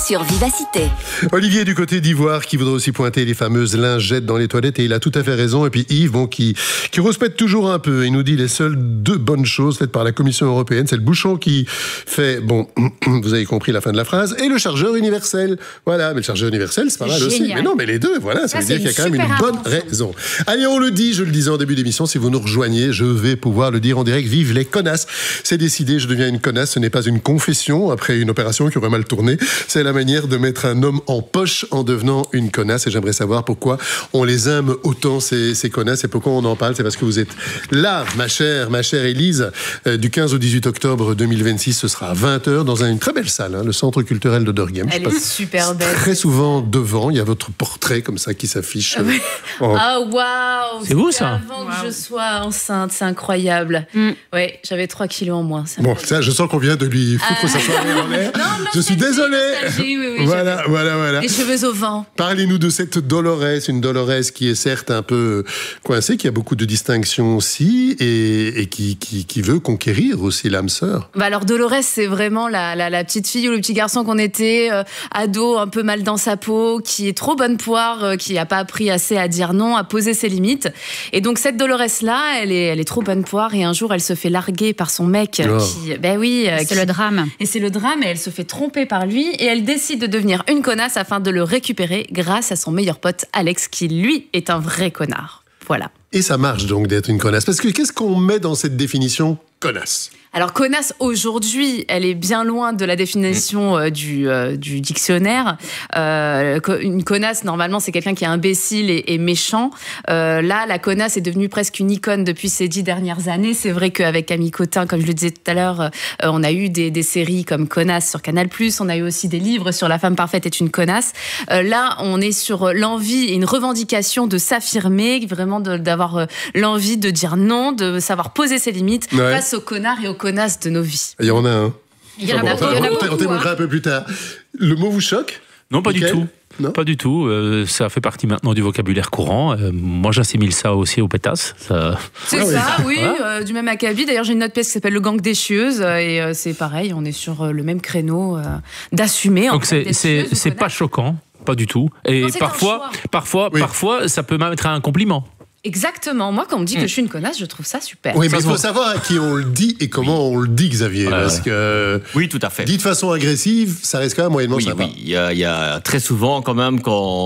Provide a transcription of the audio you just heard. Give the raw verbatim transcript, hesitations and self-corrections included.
sur Vivacité. Olivier du côté d'Ivoire qui voudrait aussi pointer les fameuses lingettes dans les toilettes et il a tout à fait raison. Et puis Yves, bon, qui, qui rouspète toujours un peu. Il nous dit les seules deux bonnes choses faites par la Commission européenne, c'est le bouchon qui fait, bon, vous avez compris la fin de la phrase, et le chargeur universel. Voilà, mais le chargeur universel, c'est pas mal Génial. aussi. Mais non, mais les deux, voilà, ça, Ça, veut dire qu'il y a quand même une bonne raison. Allez, on le dit, je le disais en début d'émission, si vous nous rejoignez, je vais pouvoir le dire en direct. Vive les connasses. C'est décidé, je deviens une connasse. Ce n'est pas une confession après une opération qui aurait mal tourné. C'est la manière de mettre un homme en poche en devenant une connasse. Et j'aimerais savoir pourquoi on les aime autant, ces, ces connasses, et pourquoi on en parle. C'est parce que vous êtes là, ma chère, ma chère Élise. Euh, du quinze au dixhuit octobre deux mille vingt-six, ce sera à vingt heures dans une très belle salle, hein, le Centre culturel de Dorghem. Elle est super belle. Très souvent devant, il y a votre portrait comme ça qui s'affiche. Ah, oui. en... Ah waouh. C'est vous, ça? Avant Wow. que je sois enceinte, c'est incroyable. Mm. Ouais, j'avais trois kilos en moins. Ça Bon, ça, je sens qu'on vient de lui foutre Ah. sa soirée en l'air. Non, non, je suis désolé. nostalgie, oui, oui, voilà, j'avais- voilà, voilà. Les cheveux au vent. Parlez-nous de cette Dolores, une Dolores qui est certes un peu coincée, qui a beaucoup de distinctions aussi, et, et qui, qui, qui veut conquérir aussi l'âme sœur. Bah alors Dolores, c'est vraiment la, la, la petite fille ou le petit garçon qu'on était, euh, ado, un peu mal dans sa peau, qui est trop bonne poire, euh, qui n'a pas appris assez à dire non, à poser ses limites. Et donc cette Dolores-là, elle est, elle est trop bonne poire, et un jour elle se fait larguer par son mec. Oh. Qui, ben oui, euh, C'est qui- le drame. Et c'est le drame, et elle se fait tromper par lui, et elle décide de devenir une connasse afin de le récupérer grâce à son meilleur pote Alex, qui lui est un vrai connard. Voilà. Et ça marche donc d'être une connasse. Parce que qu'est-ce qu'on met dans cette définition connasse? Alors connasse aujourd'hui, elle est bien loin de la définition euh, du, euh, du dictionnaire. Euh, co- une connasse, normalement, c'est quelqu'un qui est imbécile et, et méchant. Euh, là, la connasse est devenue presque une icône depuis ces dix dernières années. C'est vrai qu'avec Camille Cotin, comme je le disais tout à l'heure, euh, on a eu des, des séries comme Connasse sur Canal plus. On a eu aussi des livres sur La femme parfaite est une connasse. Euh, là, on est sur l'envie et une revendication de s'affirmer, vraiment de- d'avoir euh, l'envie de dire non, de savoir poser ses limites Ouais. face aux connards et aux connasses de nos vies. Il y en a un. Il y en a Bon, beaucoup, il y en a on beaucoup, témoignera hein. un peu plus tard. Le mot vous choque? Non, pas Mickaël? du tout. Non. Pas du tout. Euh, ça fait partie maintenant du vocabulaire courant. Euh, moi, j'assimile ça aussi aux pétasses. Ça... C'est Ah oui. ça, oui, Voilà. euh, du même acabit. D'ailleurs, j'ai une autre pièce qui s'appelle Le Gang des Chieuses, euh, et euh, c'est pareil, on est sur euh, le même créneau euh, d'assumer. en Donc, fait, c'est, d'être c'est, chieuse ou c'est pas connasse. choquant. Pas du tout. Et Non, c'est un parfois, choix. parfois, Oui. parfois, ça peut même être un compliment. Exactement. Moi, quand on me dit que je suis une connasse, je trouve ça super. Oui, Ça mais il se faut voit. savoir à qui on le dit et comment on le dit, Xavier. Ouais, parce ouais. que Oui, tout à fait. dit de façon agressive, ça reste quand même moyennement Oui, sympa. oui. Il y, a, il y a très souvent quand même quand